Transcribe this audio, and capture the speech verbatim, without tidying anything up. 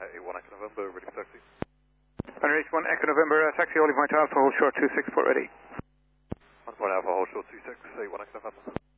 A one Echo November, ready for taxi. Runway one Echo November, uh, taxi holding point Alpha, hold short two six port ready. one point Alpha, hold short two six, A one Echo November.